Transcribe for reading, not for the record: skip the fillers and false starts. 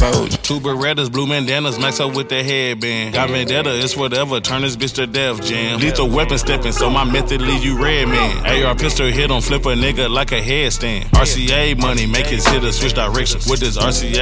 told you. Two Berettas, blue bandanas, max up with the headband. Got vendetta, it's whatever, turn this bitch to death jam. Lethal weapon stepping, so my method leave you red man. AR pistol hit on flip a nigga like a headstand. RCA money, make his hitter switch directions. With this RCA